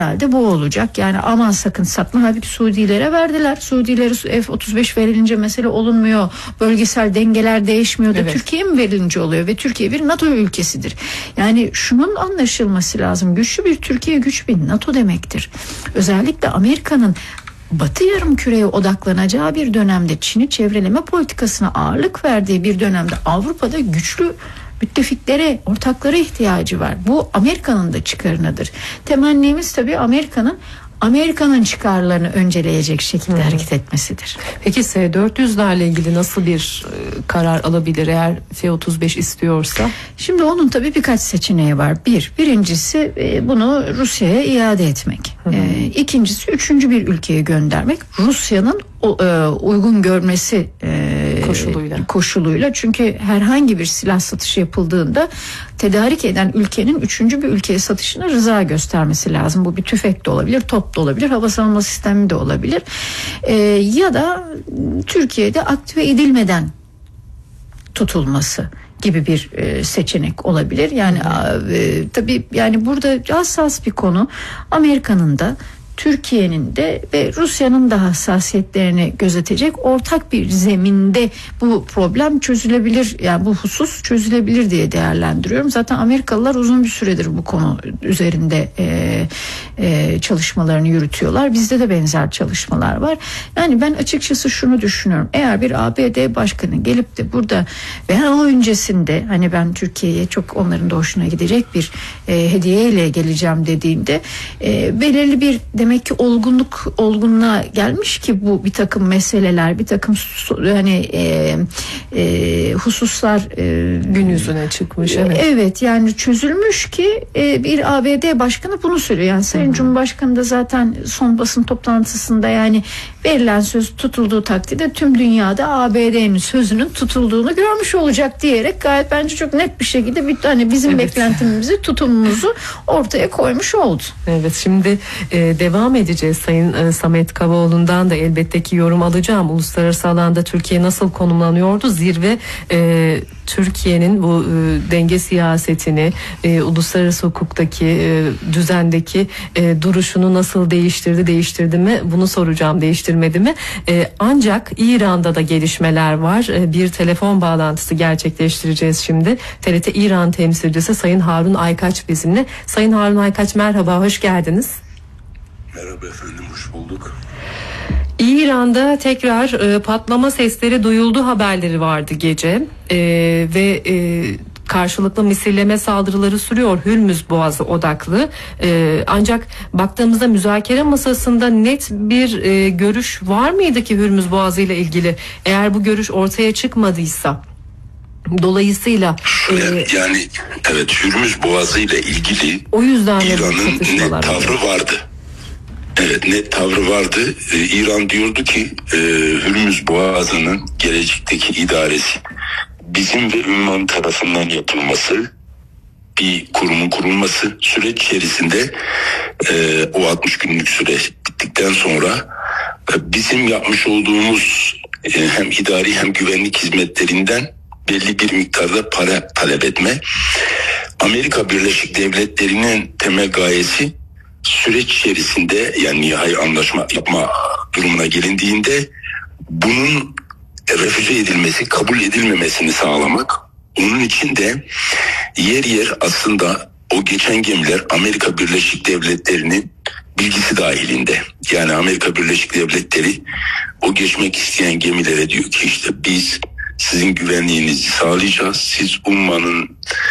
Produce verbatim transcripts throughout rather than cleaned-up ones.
Herhalde bu olacak. Yani aman sakın satma. Halbuki Suudilere verdiler. Suudilere F otuz beş verilince mesele olunmuyor. Bölgesel dengeler değişmiyor da evet. Türkiye'ye mi verilince oluyor? Ve Türkiye bir NATO ülkesidir. Yani şunun anlaşılması lazım. Güçlü bir Türkiye, güçlü bir NATO demektir. Özellikle Amerika'nın Batı yarımküreye odaklanacağı bir dönemde, Çin'i çevreleme politikasına ağırlık verdiği bir dönemde Avrupa'da güçlü müttefiklere, ortaklara ihtiyacı var. Bu Amerika'nın da çıkarınadır. Temennimiz tabii Amerika'nın Amerika'nın çıkarlarını önceleyecek şekilde Hı-hı. hareket etmesidir. Peki S dört yüzlerle ilgili nasıl bir e, karar alabilir eğer F otuz beş istiyorsa? Şimdi onun tabii birkaç seçeneği var. Bir, birincisi e, bunu Rusya'ya iade etmek. E, ikincisi üçüncü bir ülkeye göndermek. Rusya'nın o, e, uygun görmesi e, koşuluyla. koşuluyla. Çünkü herhangi bir silah satışı yapıldığında tedarik eden ülkenin üçüncü bir ülkeye satışına rıza göstermesi lazım. Bu bir tüfek de olabilir, top da olabilir, hava savunma sistemi de olabilir. E, ya da Türkiye'de aktive edilmeden tutulması gibi bir e, seçenek olabilir. Yani e, tabii yani burada hassas bir konu. Amerika'nın da Türkiye'nin de ve Rusya'nın da hassasiyetlerini gözetecek ortak bir zeminde bu problem çözülebilir, yani bu husus çözülebilir diye değerlendiriyorum. Zaten Amerikalılar uzun bir süredir bu konu üzerinde e, e, çalışmalarını yürütüyorlar. Bizde de benzer çalışmalar var. Yani ben açıkçası şunu düşünüyorum. Eğer bir A B D başkanı gelip de burada veya o öncesinde hani ben Türkiye'ye çok onların da hoşuna gidecek bir e, hediyeyle geleceğim dediğinde e, belirli bir demek ki olgunluk olgunluğa gelmiş ki bu bir takım meseleler, bir takım hani e, e, hususlar e, gün yüzüne çıkmış. Evet. Evet, yani çözülmüş ki e, bir A B D başkanı bunu söylüyor. Yani Sayın Hı-hı. Cumhurbaşkanı da zaten son basın toplantısında yani verilen söz tutulduğu takdirde tüm dünyada A B D'nin sözünün tutulduğunu görmüş olacak diyerek gayet bence çok net bir şekilde bir tane bizim evet. beklentimizi, tutumumuzu ortaya koymuş oldu. Evet, şimdi e, devam edeceğiz. Sayın e, Samet Kavaoğlu'ndan da elbette ki yorum alacağım. Uluslararası alanda Türkiye nasıl konumlanıyordu? Zirve e, Türkiye'nin bu e, denge siyasetini, e, uluslararası hukuktaki e, düzendeki e, duruşunu nasıl değiştirdi, değiştirdi mi? Bunu soracağım, değiştirmedi mi? E, ancak İran'da da gelişmeler var. E, bir telefon bağlantısı gerçekleştireceğiz şimdi. T R T İran temsilcisi Sayın Harun Aykaç bizimle. Sayın Harun Aykaç, merhaba, hoş geldiniz. Merhaba efendim, hoş bulduk. İran'da tekrar e, patlama sesleri duyuldu haberleri vardı gece e, ve e, karşılıklı misilleme saldırıları sürüyor, Hürmüz Boğazı odaklı. E, ancak baktığımızda müzakere masasında net bir e, görüş var mıydı ki Hürmüz Boğazı ile ilgili? Eğer bu görüş ortaya çıkmadıysa, dolayısıyla e, yani evet, Hürmüz Boğazı ile ilgili o yüzden İran'ın net tavrı vardı. Evet, net tavrı vardı. Ee, İran diyordu ki e, Hürmüz Boğazı'nın gelecekteki idaresi bizim ve Ümman tarafından yapılması, bir kurumun kurulması, süreç içerisinde e, o altmış günlük süre bittikten sonra e, bizim yapmış olduğumuz e, hem idari hem güvenlik hizmetlerinden belli bir miktarda para talep etme. Amerika Birleşik Devletleri'nin temel gayesi süreç içerisinde, yani nihai anlaşma yapma durumuna gelindiğinde bunun refüze edilmesi, kabul edilmemesini sağlamak. Onun için de yer yer aslında o geçen gemiler Amerika Birleşik Devletleri'nin bilgisi dahilinde. Yani Amerika Birleşik Devletleri o geçmek isteyen gemilere diyor ki işte biz sizin güvenliğinizi sağlayacağız. Siz Umman'ın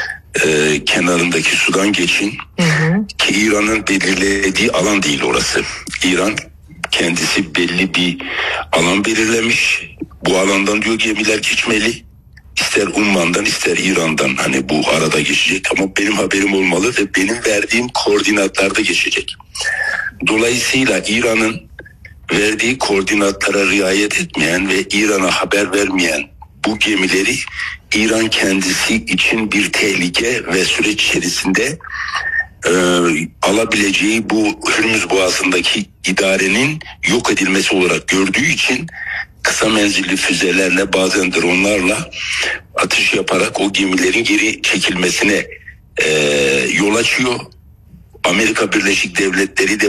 e, kenarındaki sudan geçin. Hı hı. Ki İran'ın belirlediği alan değil orası. İran kendisi belli bir alan belirlemiş. Bu alandan diyor gemiler geçmeli. İster Umman'dan ister İran'dan, hani bu arada geçecek ama benim haberim olmalı ve benim verdiğim koordinatlarda geçecek. Dolayısıyla İran'ın verdiği koordinatlara riayet etmeyen ve İran'a haber vermeyen bu gemileri İran kendisi için bir tehlike ve süreç içerisinde e, alabileceği bu Hürmüz Boğazı'ndaki idarenin yok edilmesi olarak gördüğü için kısa menzilli füzelerle, bazen dronlarla atış yaparak o gemilerin geri çekilmesine e, yol açıyor. Amerika Birleşik Devletleri de